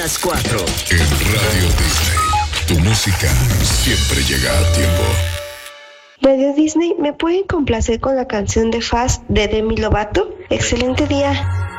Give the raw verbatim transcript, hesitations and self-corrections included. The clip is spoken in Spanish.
las cuatro. En Radio Disney, tu música siempre llega a tiempo. Radio Disney, ¿me pueden complacer con la canción de Fast de Demi Lovato? ¡Excelente día!